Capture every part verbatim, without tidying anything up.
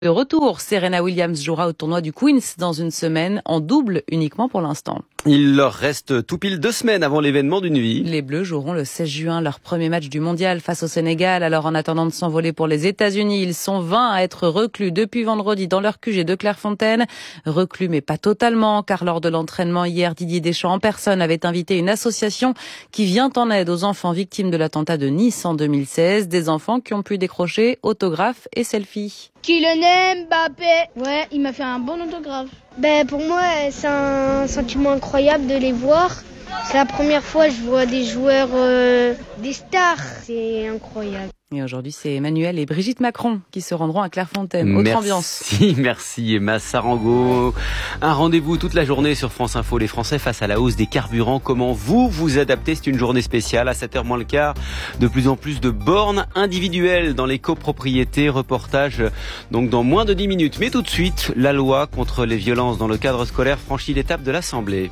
De retour, Serena Williams jouera au tournoi du Queens dans une semaine, en double uniquement pour l'instant. Il leur reste tout pile deux semaines avant l'événement d'une vie. Les Bleus joueront le seize juin leur premier match du mondial face au Sénégal. Alors en attendant de s'envoler pour les États-Unis, ils sont vingt à être reclus depuis vendredi dans leur Q G de Clairefontaine. Reclus mais pas totalement, car lors de l'entraînement hier, Didier Deschamps en personne avait invité une association qui vient en aide aux enfants victimes de l'attentat de Nice en deux mille seize. Des enfants qui ont pu décrocher autographes et selfies. Kylian Mbappé. Ouais, il m'a fait un bon autographe. Ben pour moi, c'est un sentiment incroyable de les voir. C'est la première fois que je vois des joueurs, euh, des stars. C'est incroyable. Et aujourd'hui, c'est Emmanuel et Brigitte Macron qui se rendront à Clairefontaine. Autre merci, ambiance. Merci Emma Sarango. Un rendez-vous toute la journée sur France Info. Les Français face à la hausse des carburants. Comment vous vous adaptez? C'est une journée spéciale. À sept heures moins le quart, de plus en plus de bornes individuelles dans les copropriétés. Reportage donc dans moins de dix minutes. Mais tout de suite, la loi contre les violences dans le cadre scolaire franchit l'étape de l'Assemblée.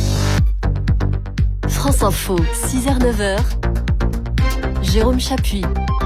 France Info, six heures neuf heures. Jérôme Chapuis.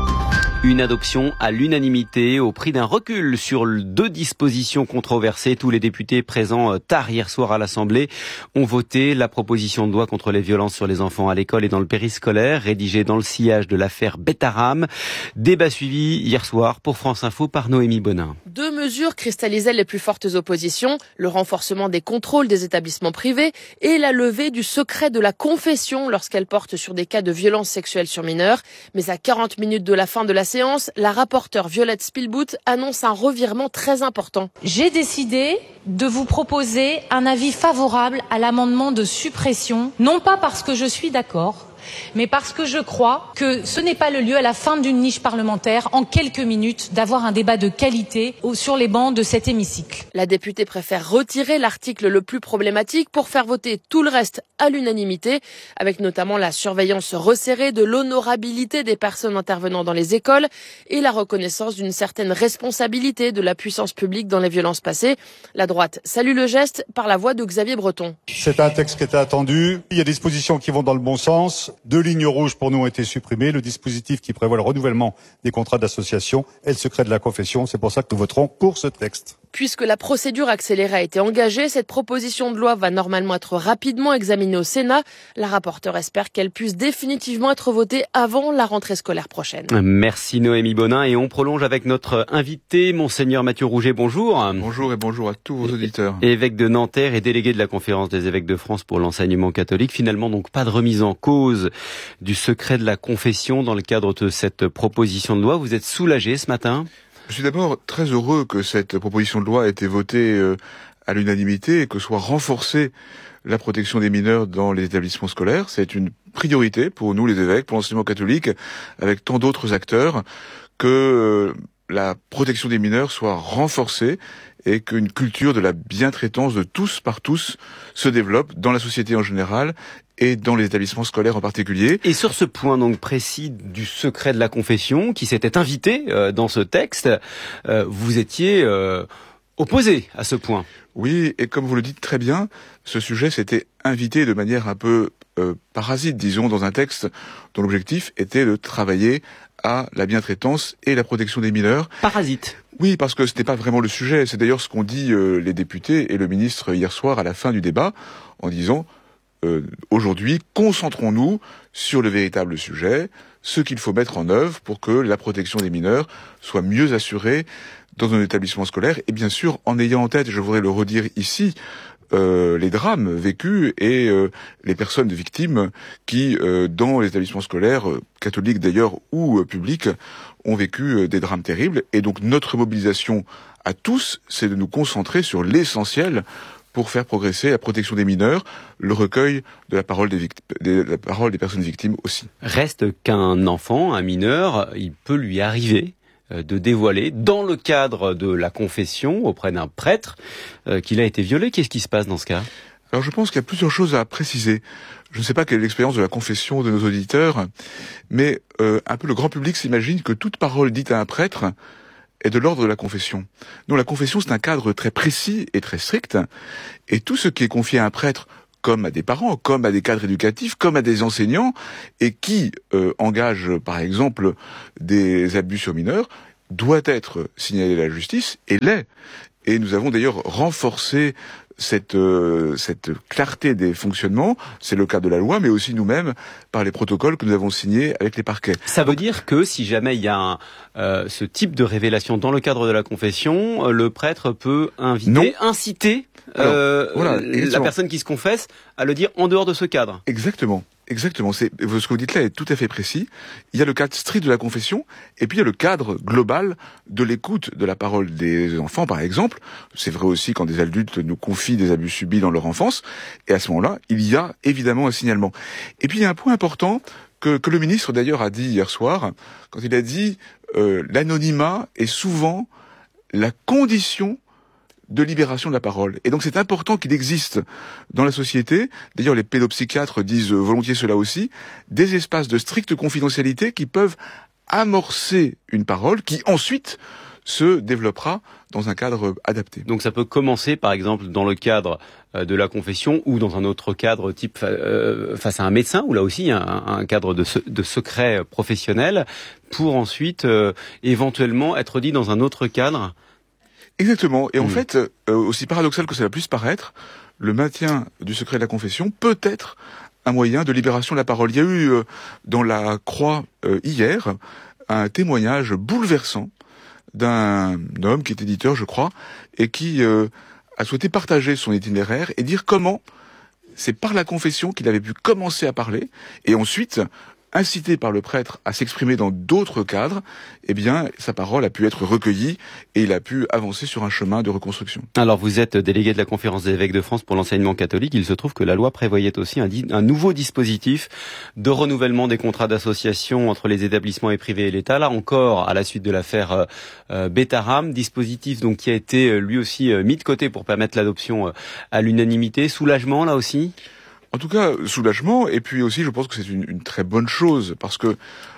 Une adoption à l'unanimité au prix d'un recul sur deux dispositions controversées. Tous les députés présents tard hier soir à l'Assemblée ont voté la proposition de loi contre les violences sur les enfants à l'école et dans le périscolaire, rédigée dans le sillage de l'affaire Betaram. Débat suivi hier soir pour France Info par Noémie Bonin. Deux mesures cristallisaient les plus fortes oppositions, le renforcement des contrôles des établissements privés et la levée du secret de la confession lorsqu'elle porte sur des cas de violences sexuelles sur mineurs. Mais à quarante minutes de la fin de la séance, la rapporteure Violette Spilbout annonce un revirement très important. J'ai décidé de vous proposer un avis favorable à l'amendement de suppression, non pas parce que je suis d'accord, mais parce que je crois que ce n'est pas le lieu, à la fin d'une niche parlementaire, en quelques minutes, d'avoir un débat de qualité sur les bancs de cet hémicycle. La députée préfère retirer l'article le plus problématique pour faire voter tout le reste à l'unanimité, avec notamment la surveillance resserrée de l'honorabilité des personnes intervenant dans les écoles et la reconnaissance d'une certaine responsabilité de la puissance publique dans les violences passées. La droite salue le geste par la voix de Xavier Breton. C'est un texte qui était attendu. Il y a des dispositions qui vont dans le bon sens. Deux lignes rouges pour nous ont été supprimées. Le dispositif qui prévoit le renouvellement des contrats d'association et le secret de la confession. C'est pour ça que nous voterons pour ce texte. Puisque la procédure accélérée a été engagée, cette proposition de loi va normalement être rapidement examinée au Sénat. La rapporteure espère qu'elle puisse définitivement être votée avant la rentrée scolaire prochaine. Merci Noémie Bonin et on prolonge avec notre invité, Monseigneur Mathieu Rouget. Bonjour. Bonjour et bonjour à tous vos auditeurs. Évêque de Nanterre et délégué de la Conférence des évêques de France pour l'enseignement catholique. Finalement donc pas de remise en cause du secret de la confession dans le cadre de cette proposition de loi. Vous êtes soulagé ce matin ? Je suis d'abord très heureux que cette proposition de loi ait été votée euh, à l'unanimité et que soit renforcée la protection des mineurs dans les établissements scolaires. C'est une priorité pour nous les évêques, pour l'enseignement catholique, avec tant d'autres acteurs, que euh, la protection des mineurs soit renforcée et qu'une culture de la bientraitance de tous par tous se développe dans la société en général et dans les établissements scolaires en particulier. Et sur ce point donc précis du secret de la confession, qui s'était invité euh, dans ce texte, euh, vous étiez euh, opposé à ce point. Oui, et comme vous le dites très bien, ce sujet s'était invité de manière un peu euh, parasite, disons, dans un texte dont l'objectif était de travailler à la bientraitance et la protection des mineurs. Parasite. Oui, parce que ce n'est pas vraiment le sujet. C'est d'ailleurs ce qu'ont dit euh, les députés et le ministre hier soir à la fin du débat, en disant euh, aujourd'hui, concentrons-nous sur le véritable sujet, ce qu'il faut mettre en œuvre pour que la protection des mineurs soit mieux assurée dans un établissement scolaire, et bien sûr en ayant en tête, je voudrais le redire ici, Euh, les drames vécus et euh, les personnes victimes qui, euh, dans les établissements scolaires, euh, catholiques d'ailleurs ou euh, publics, ont vécu euh, des drames terribles. Et donc notre mobilisation à tous, c'est de nous concentrer sur l'essentiel pour faire progresser la protection des mineurs, le recueil de la parole des, vict- de la parole des personnes victimes aussi. Reste qu'un enfant, un mineur, il peut lui arriver de dévoiler, dans le cadre de la confession auprès d'un prêtre, euh, qu'il a été violé. Qu'est-ce qui se passe dans ce cas ? Alors je pense qu'il y a plusieurs choses à préciser. Je ne sais pas quelle est l'expérience de la confession de nos auditeurs, mais euh, un peu le grand public s'imagine que toute parole dite à un prêtre est de l'ordre de la confession. Non, la confession, c'est un cadre très précis et très strict, et tout ce qui est confié à un prêtre, comme à des parents, comme à des cadres éducatifs, comme à des enseignants, et qui euh, engagent, par exemple, des abus sur mineurs, doit être signalé à la justice, et l'est. Et nous avons d'ailleurs renforcé cette euh, cette clarté des fonctionnements, c'est le cas de la loi, mais aussi nous-mêmes par les protocoles que nous avons signés avec les parquets. Ça veut dire que si jamais il y a un, euh, ce type de révélation dans le cadre de la confession, euh, le prêtre peut inviter, non. inciter euh, Alors, voilà, la personne qui se confesse à le dire en dehors de ce cadre. Exactement. Exactement, c'est, ce que vous dites là est tout à fait précis. Il y a le cadre strict de la confession, et puis il y a le cadre global de l'écoute de la parole des enfants, par exemple. C'est vrai aussi quand des adultes nous confient des abus subis dans leur enfance, et à ce moment-là, il y a évidemment un signalement. Et puis il y a un point important que, que le ministre d'ailleurs a dit hier soir, quand il a dit euh, l'anonymat est souvent la condition de libération de la parole. Et donc c'est important qu'il existe dans la société, d'ailleurs les pédopsychiatres disent volontiers cela aussi, des espaces de stricte confidentialité qui peuvent amorcer une parole qui ensuite se développera dans un cadre adapté. Donc ça peut commencer par exemple dans le cadre de la confession ou dans un autre cadre type euh, face à un médecin, où là aussi il y a un, un cadre de, de secret professionnel, pour ensuite euh, éventuellement être dit dans un autre cadre. Exactement. Et en mmh. fait, euh, aussi paradoxal que cela puisse paraître, le maintien du secret de la confession peut être un moyen de libération de la parole. Il y a eu euh, dans la Croix euh, hier un témoignage bouleversant d'un homme qui est éditeur, je crois, et qui euh, a souhaité partager son itinéraire et dire comment c'est par la confession qu'il avait pu commencer à parler, et ensuite, incité par le prêtre à s'exprimer dans d'autres cadres, eh bien, sa parole a pu être recueillie et il a pu avancer sur un chemin de reconstruction. Alors, vous êtes délégué de la Conférence des évêques de France pour l'enseignement catholique. Il se trouve que la loi prévoyait aussi un, un nouveau dispositif de renouvellement des contrats d'association entre les établissements et privés et l'État. Là encore, à la suite de l'affaire euh, Betaram, dispositif donc qui a été lui aussi mis de côté pour permettre l'adoption euh, à l'unanimité. Soulagement, là aussi ? En tout cas, soulagement, et puis aussi je pense que c'est une, une très bonne chose, parce que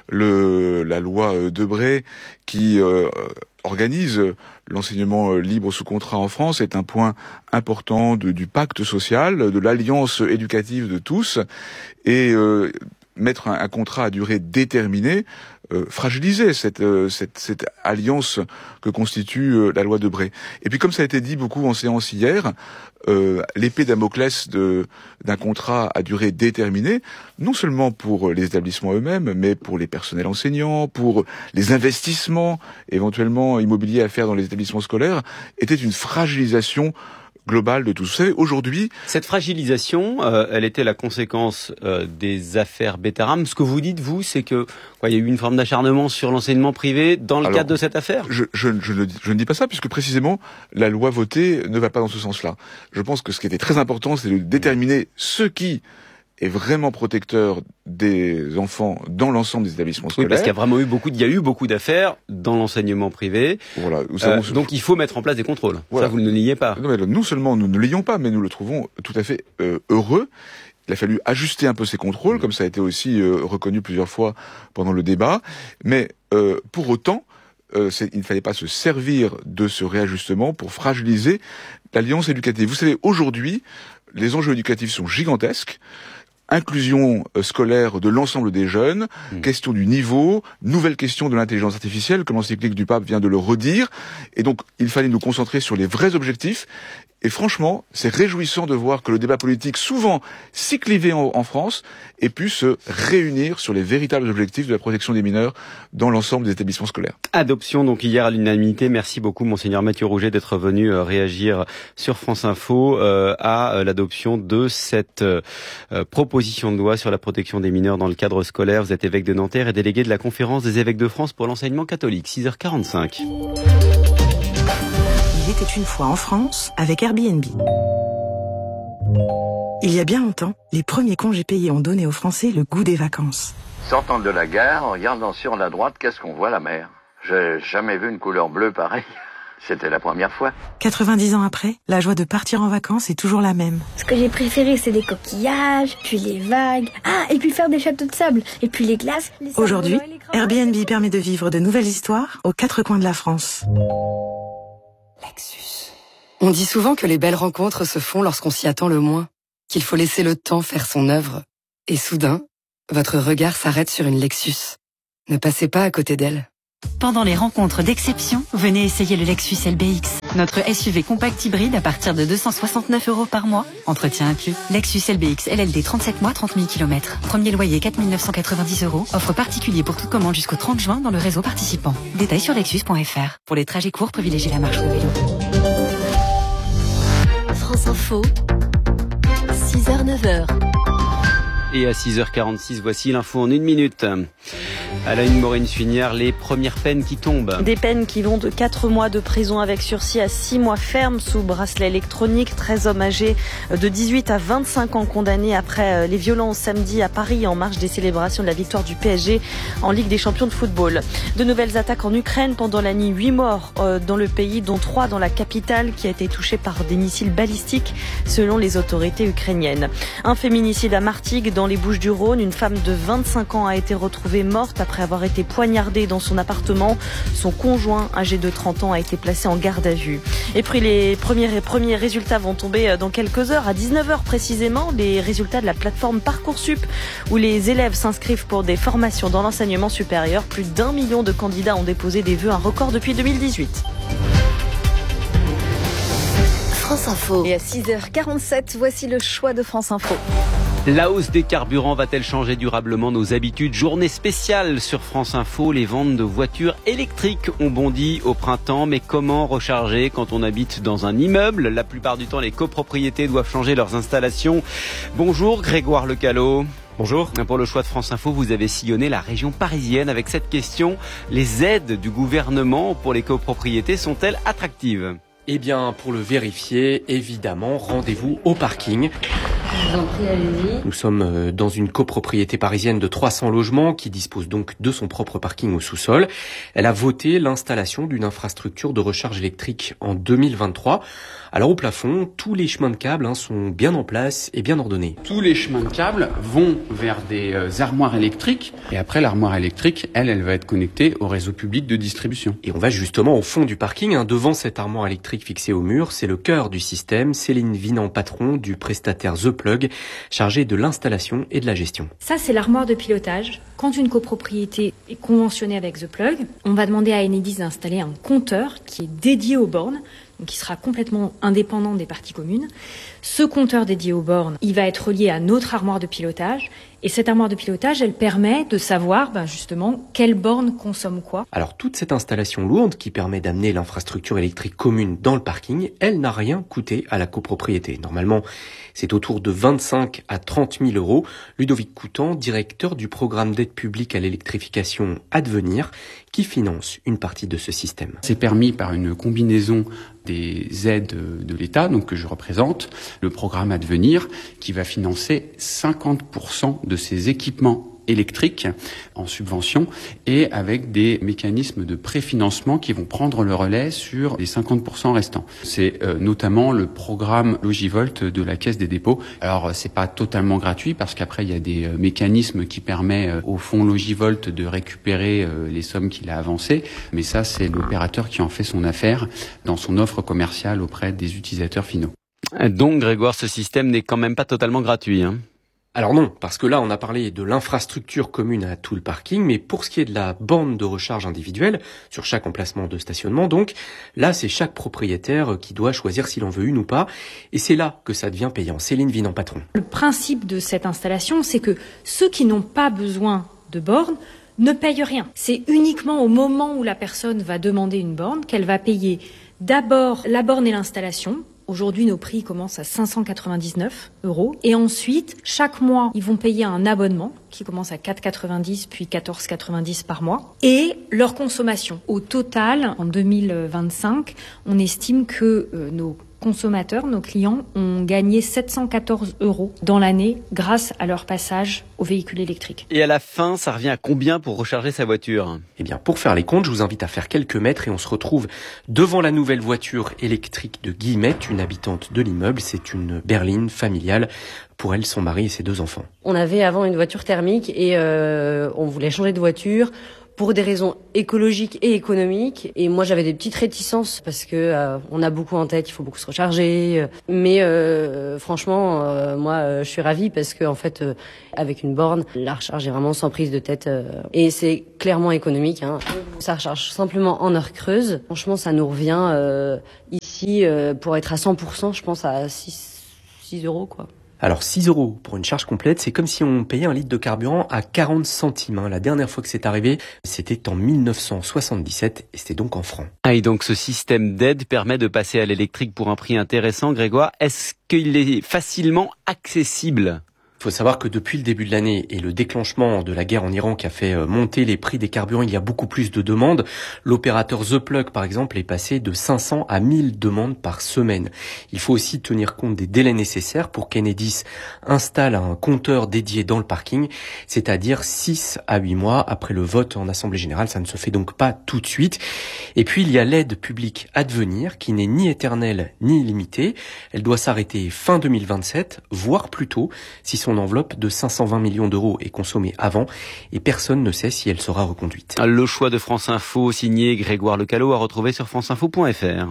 le, la loi Debré qui euh, organise l'enseignement libre sous contrat en France est un point important de, du pacte social, de l'alliance éducative de tous, et euh, mettre un, un contrat à durée déterminée, euh, fragiliser cette, euh, cette, cette alliance que constitue euh, la loi Debré. Et puis comme ça a été dit beaucoup en séance hier, euh, l'épée Damoclès de, d'un contrat à durée déterminée, non seulement pour les établissements eux-mêmes, mais pour les personnels enseignants, pour les investissements éventuellement immobiliers à faire dans les établissements scolaires, était une fragilisation globale de tout ça. Aujourd'hui, cette fragilisation, euh, elle était la conséquence euh, des affaires Betaram. Ce que vous dites, vous, c'est que quoi, il y a eu une forme d'acharnement sur l'enseignement privé dans le Alors, cadre de cette affaire. Je, je, je, ne, je ne dis pas ça, puisque précisément la loi votée ne va pas dans ce sens-là. Je pense que ce qui était très important, c'est de déterminer ce qui est vraiment protecteur des enfants dans l'ensemble des établissements scolaires. Oui, parce qu'il y a vraiment eu beaucoup, il y a eu beaucoup d'affaires dans l'enseignement privé. Voilà. Euh, donc il faut mettre en place des contrôles. Voilà. Ça, vous ne le niez pas. Non, mais non seulement nous ne l'ayons pas, mais nous le trouvons tout à fait euh, heureux. Il a fallu ajuster un peu ces contrôles, comme ça a été aussi euh, reconnu plusieurs fois pendant le débat. Mais euh, pour autant, euh, c'est, il ne fallait pas se servir de ce réajustement pour fragiliser l'alliance éducative. Vous savez, aujourd'hui, les enjeux éducatifs sont gigantesques. Inclusion scolaire de l'ensemble des jeunes, mmh. question du niveau, nouvelle question de l'intelligence artificielle, comme l'encyclique du pape vient de le redire. Et donc, il fallait nous concentrer sur les vrais objectifs. Et franchement, c'est réjouissant de voir que le débat politique, souvent si clivé en, en France, ait pu se réunir sur les véritables objectifs de la protection des mineurs dans l'ensemble des établissements scolaires. Adoption donc hier à l'unanimité. Merci beaucoup Monseigneur Mathieu Rouget d'être venu euh, réagir sur France Info euh, à euh, l'adoption de cette euh, proposition de loi sur la protection des mineurs dans le cadre scolaire. Vous êtes évêque de Nanterre et délégué de la Conférence des évêques de France pour l'enseignement catholique. six heures quarante-cinq. Il était une fois en France avec Airbnb. Il y a bien longtemps, les premiers congés payés ont donné aux Français le goût des vacances. Sortant de la gare, en regardant sur la droite, qu'est-ce qu'on voit? La mer. J'ai jamais vu une couleur bleue pareille. C'était la première fois. quatre-vingt-dix ans après, la joie de partir en vacances est toujours la même. Ce que j'ai préféré, c'est les coquillages, puis les vagues. Ah, et puis faire des châteaux de sable, et puis les glaces. Les Aujourd'hui, Airbnb permet de vivre de nouvelles histoires aux quatre coins de la France. Lexus. On dit souvent que les belles rencontres se font lorsqu'on s'y attend le moins, qu'il faut laisser le temps faire son œuvre. Et soudain, votre regard s'arrête sur une Lexus. Ne passez pas à côté d'elle. Pendant les rencontres d'exception, venez essayer le Lexus L B X. Notre S U V compact hybride à partir de deux cent soixante-neuf euros par mois. Entretien inclus. Lexus L B X L L D trente-sept mois, trente mille kilomètres. Premier loyer quatre mille neuf cent quatre-vingt-dix euros. Offre particulier pour toute commande jusqu'au trente juin dans le réseau participant. Détails sur lexus point f r. Pour les trajets courts, privilégiez la marche ou le vélo. France Info, six heures neuf heures. Et à six heures quarante-six, voici l'info en une minute. À la une, Maureen Suignard, les premières peines qui tombent. Des peines qui vont de quatre mois de prison avec sursis à six mois ferme sous bracelet électronique. treize hommes âgés de dix-huit à vingt-cinq ans condamnés après les violences samedi à Paris en marge des célébrations de la victoire du P S G en Ligue des champions de football. De nouvelles attaques en Ukraine pendant la nuit. Huit morts dans le pays, dont trois dans la capitale qui a été touchée par des missiles balistiques selon les autorités ukrainiennes. Un féminicide à Martigues dans les Bouches-du-Rhône. Une femme de vingt-cinq ans a été retrouvée morte après avoir été poignardée dans son appartement. Son conjoint, âgé de trente ans, a été placé en garde à vue. Et puis les premiers, les premiers résultats vont tomber dans quelques heures, à dix-neuf heures précisément, les résultats de la plateforme Parcoursup, où les élèves s'inscrivent pour des formations dans l'enseignement supérieur. Plus d'un million de candidats ont déposé des vœux, un record depuis deux mille dix-huit. France Info. Et à six heures quarante-sept, voici le choix de France Info. La hausse des carburants va-t-elle changer durablement nos habitudes ? Journée spéciale sur France Info, les ventes de voitures électriques ont bondi au printemps, mais comment recharger quand on habite dans un immeuble ? La plupart du temps, les copropriétés doivent changer leurs installations. Bonjour Grégoire Lecalot. Bonjour. Pour le choix de France Info, vous avez sillonné la région parisienne avec cette question. Les aides du gouvernement pour les copropriétés sont-elles attractives ? Eh bien, pour le vérifier, évidemment, rendez-vous au parking. Je vous en prie, allez-y. Nous sommes dans une copropriété parisienne de trois cents logements qui dispose donc de son propre parking au sous-sol. Elle a voté l'installation d'une infrastructure de recharge électrique en deux mille vingt-trois. Alors au plafond, tous les chemins de câbles hein, sont bien en place et bien ordonnés. Tous les chemins de câbles vont vers des euh, armoires électriques et après l'armoire électrique, elle, elle va être connectée au réseau public de distribution. Et on va justement au fond du parking, hein, devant cette armoire électrique fixée au mur. C'est le cœur du système. Céline Vinan, patron du prestataire The Plug, chargé de l'installation et de la gestion. Ça, c'est l'armoire de pilotage. Quand une copropriété est conventionnée avec The Plug, on va demander à Enedis d'installer un compteur qui est dédié aux bornes, donc qui sera complètement indépendant des parties communes. Ce compteur dédié aux bornes, il va être relié à notre armoire de pilotage. Et cette armoire de pilotage, elle permet de savoir ben justement quelle borne consomme quoi. Alors toute cette installation lourde qui permet d'amener l'infrastructure électrique commune dans le parking, elle n'a rien coûté à la copropriété. Normalement, c'est autour de vingt-cinq à trente mille euros. Ludovic Coutan, directeur du programme d'aide publique à l'électrification Advenir, qui finance une partie de ce système. C'est permis par une combinaison des aides de l'État, donc que je représente, le programme Advenir, qui va financer cinquante pour cent de ces équipements électriques en subvention et avec des mécanismes de préfinancement qui vont prendre le relais sur les cinquante pour cent restants. C'est euh, notamment le programme Logivolt de la Caisse des dépôts. Alors c'est pas totalement gratuit parce qu'après il y a des euh, mécanismes qui permettent euh, au fonds Logivolt de récupérer euh, les sommes qu'il a avancées, mais ça c'est l'opérateur qui en fait son affaire dans son offre commerciale auprès des utilisateurs finaux. Donc Grégoire, ce système n'est quand même pas totalement gratuit, hein ? Alors non, parce que là, on a parlé de l'infrastructure commune à tout le parking, mais pour ce qui est de la borne de recharge individuelle, sur chaque emplacement de stationnement, donc, là, c'est chaque propriétaire qui doit choisir s'il en veut une ou pas, et c'est là que ça devient payant. Céline Vinan, patron. Le principe de cette installation, c'est que ceux qui n'ont pas besoin de borne ne payent rien. C'est uniquement au moment où la personne va demander une borne qu'elle va payer d'abord la borne et l'installation. Aujourd'hui, nos prix commencent à cinq cent quatre-vingt-dix-neuf euros. Et ensuite, chaque mois, ils vont payer un abonnement qui commence à quatre euros quatre-vingt-dix puis quatorze euros quatre-vingt-dix par mois. Et leur consommation. Au total, en deux mille vingt-cinq, on estime que euh, nos consommateurs, nos clients, ont gagné sept cent quatorze euros dans l'année grâce à leur passage au véhicule électrique. Et à la fin, ça revient à combien pour recharger sa voiture ? Eh bien, pour faire les comptes, je vous invite à faire quelques mètres et on se retrouve devant la nouvelle voiture électrique de Guillemette, une habitante de l'immeuble. C'est une berline familiale. Pour elle, son mari et ses deux enfants. On avait avant une voiture thermique et euh, on voulait changer de voiture pour des raisons écologiques et économiques. Et moi, j'avais des petites réticences parce que euh, on a beaucoup en tête, il faut beaucoup se recharger. Mais euh, franchement, euh, moi, euh, je suis ravie parce que en fait, euh, avec une borne, la recharge est vraiment sans prise de tête euh, et c'est clairement économique. Hein. Ça recharge simplement en heure creuse. Franchement, ça nous revient euh, ici euh, pour être à cent pour cent, je pense à six euros quoi. Alors six euros pour une charge complète, c'est comme si on payait un litre de carburant à quarante centimes. Hein. La dernière fois que c'est arrivé, c'était en mille neuf cent soixante-dix-sept et c'était donc en francs. Ah, et donc ce système d'aide permet de passer à l'électrique pour un prix intéressant. Grégoire, est-ce qu'il est facilement accessible ? Il faut savoir que depuis le début de l'année et le déclenchement de la guerre en Iran qui a fait monter les prix des carburants, il y a beaucoup plus de demandes. L'opérateur The Plug, par exemple, est passé de cinq cents à mille demandes par semaine. Il faut aussi tenir compte des délais nécessaires pour qu'Enedis installe un compteur dédié dans le parking, c'est-à-dire six à huit mois après le vote en Assemblée Générale. Ça ne se fait donc pas tout de suite. Et puis, il y a l'aide publique à devenir qui n'est ni éternelle ni illimitée. Elle doit s'arrêter fin deux mille vingt-sept, voire plus tôt, si son enveloppe de cinq cent vingt millions d'euros est consommée avant et personne ne sait si elle sera reconduite. Le choix de France Info signé Grégoire Lecalot à retrouver sur franceinfo point fr.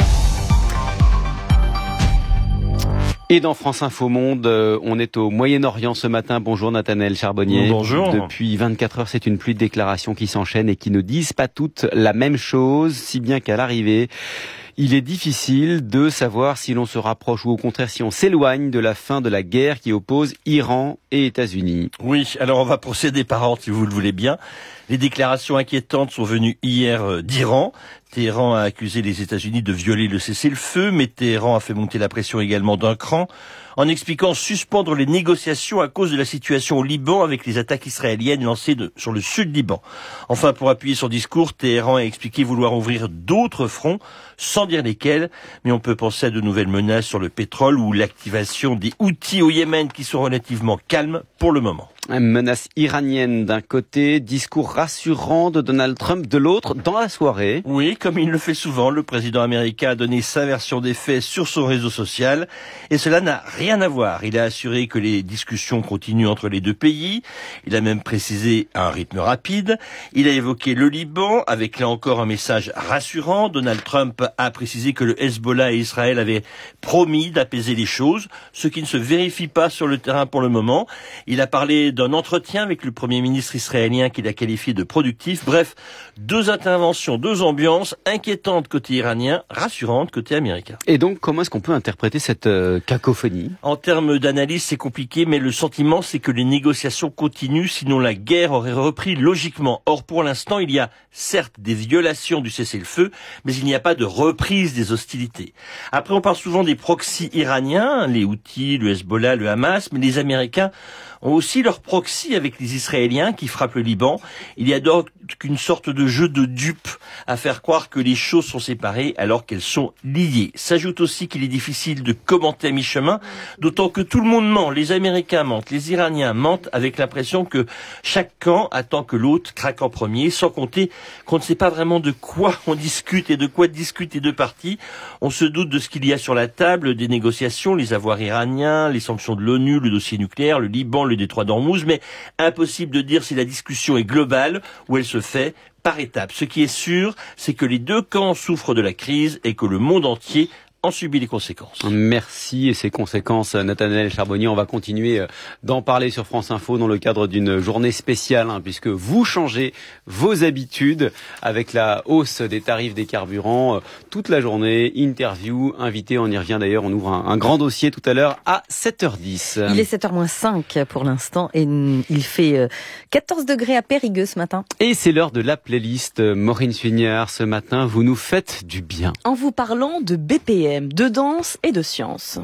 Et dans France Info Monde, on est au Moyen-Orient ce matin. Bonjour Nathanaël Charbonnier. Bonjour. Depuis vingt-quatre heures, c'est une pluie de déclarations qui s'enchaînent et qui ne disent pas toutes la même chose, si bien qu'à l'arrivée, il est difficile de savoir si l'on se rapproche ou au contraire si on s'éloigne de la fin de la guerre qui oppose Iran et États-Unis. Oui, alors on va procéder par ordre si vous le voulez bien. Les déclarations inquiétantes sont venues hier d'Iran. Téhéran a accusé les États-Unis de violer le cessez-le-feu, mais Téhéran a fait monter la pression également d'un cran en expliquant suspendre les négociations à cause de la situation au Liban avec les attaques israéliennes lancées de, sur le sud Liban. Enfin, pour appuyer son discours, Téhéran a expliqué vouloir ouvrir d'autres fronts, sans dire lesquels, mais on peut penser à de nouvelles menaces sur le pétrole ou l'activation des Houthis au Yémen qui sont relativement calmes pour le moment. Menace iranienne d'un côté, discours rassurant de Donald Trump de l'autre dans la soirée. Oui, comme il le fait souvent, le président américain a donné sa version des faits sur son réseau social et cela n'a rien à voir. Il a assuré que les discussions continuent entre les deux pays. Il a même précisé un rythme rapide. Il a évoqué le Liban avec là encore un message rassurant. Donald Trump a précisé que le Hezbollah et Israël avaient promis d'apaiser les choses, ce qui ne se vérifie pas sur le terrain pour le moment. Il a parlé d'un entretien avec le Premier ministre israélien qu'il a qualifié de productif. Bref, deux interventions, deux ambiances inquiétantes côté iranien, rassurantes côté américain. Et donc, comment est-ce qu'on peut interpréter cette euh, cacophonie ? En termes d'analyse, c'est compliqué, mais le sentiment, c'est que les négociations continuent, sinon la guerre aurait repris logiquement. Or, pour l'instant, il y a certes des violations du cessez-le-feu, mais il n'y a pas de reprise des hostilités. Après, on parle souvent des proxys iraniens, les Houthis, le Hezbollah, le Hamas, mais les Américains ont aussi leur proxy avec les Israéliens qui frappent le Liban. Il y a donc une sorte de jeu de dupes à faire croire que les choses sont séparées alors qu'elles sont liées. S'ajoute aussi qu'il est difficile de commenter à mi-chemin, d'autant que tout le monde ment. Les Américains mentent, les Iraniens mentent avec l'impression que chaque camp attend que l'autre craque en premier, sans compter qu'on ne sait pas vraiment de quoi on discute et de quoi discutent les deux parties. On se doute de ce qu'il y a sur la table des négociations, les avoirs iraniens, les sanctions de l'ONU, le dossier nucléaire, le Liban, le détroit d'Ormuz, mais impossible de dire si la discussion est globale ou elle se fait par étapes. Ce qui est sûr, c'est que les deux camps souffrent de la crise et que le monde entier en subit les conséquences. Merci. Et ces conséquences, Nathanaël Charbonnier, on va continuer d'en parler sur France Info dans le cadre d'une journée spéciale, hein, puisque vous changez vos habitudes avec la hausse des tarifs des carburants. Toute la journée, interview, invité, on y revient d'ailleurs, on ouvre un, un grand dossier tout à l'heure à sept heures dix. Il est sept heures moins cinq pour l'instant et il fait quatorze degrés à Périgueux ce matin. Et c'est l'heure de la playlist. Maureen Suignard, ce matin, vous nous faites du bien. En vous parlant de B P M, de danse et de science.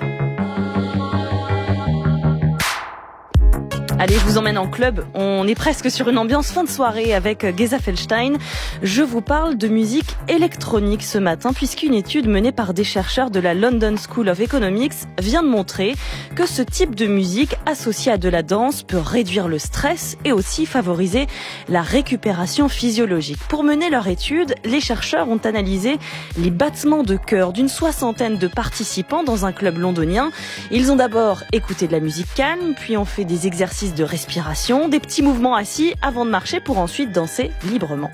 Allez, je vous emmène en club. On est presque sur une ambiance fin de soirée avec Geza Feldstein. Je vous parle de musique électronique ce matin puisqu'une étude menée par des chercheurs de la London School of Economics vient de montrer que ce type de musique associée à de la danse peut réduire le stress et aussi favoriser la récupération physiologique. Pour mener leur étude, les chercheurs ont analysé les battements de cœur d'une soixantaine de participants dans un club londonien. Ils ont d'abord écouté de la musique calme, puis ont fait des exercices exercices de respiration, des petits mouvements assis avant de marcher pour ensuite danser librement.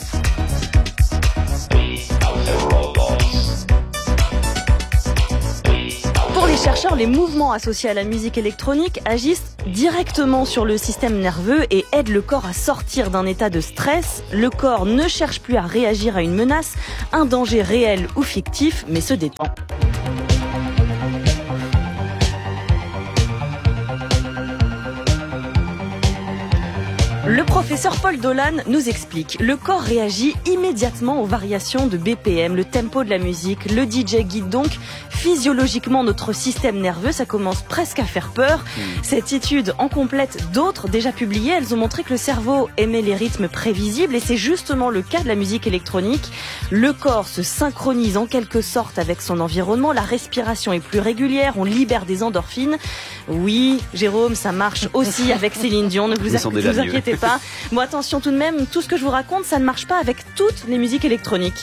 Pour les chercheurs, les mouvements associés à la musique électronique agissent directement sur le système nerveux et aident le corps à sortir d'un état de stress. Le corps ne cherche plus à réagir à une menace, un danger réel ou fictif, mais se détend. Le professeur Paul Dolan nous explique. Le corps réagit immédiatement aux variations de B P M, le tempo de la musique. Le D J guide donc physiologiquement notre système nerveux. Ça commence presque à faire peur. Cette étude en complète d'autres déjà publiées. Elles ont montré que le cerveau aimait les rythmes prévisibles et c'est justement le cas de la musique électronique. Le corps se synchronise en quelque sorte avec son environnement. La respiration est plus régulière. On libère des endorphines. Oui, Jérôme, ça marche aussi avec Céline Dion. Ne vous, a- ne vous inquiétez pas. Pas. Bon, attention tout de même, tout ce que je vous raconte, ça ne marche pas avec toutes les musiques électroniques.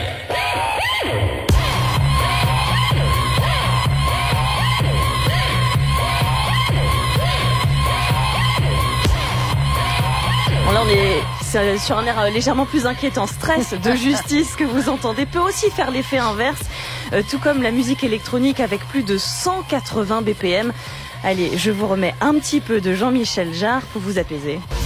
Bon, là, on est sur un air légèrement plus inquiétant. Stress de justice que vous entendez peut aussi faire l'effet inverse, euh, tout comme la musique électronique avec plus de cent quatre-vingts B P M. Allez, je vous remets un petit peu de Jean-Michel Jarre pour vous apaiser.